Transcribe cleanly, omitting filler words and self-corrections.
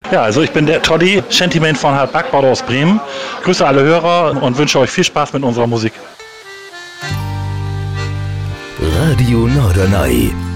Ja, also ich bin der Toddy, Shantyman von Hart Backbord aus Bremen. Grüße alle Hörer und wünsche euch viel Spaß mit unserer Musik. Radio Norderney.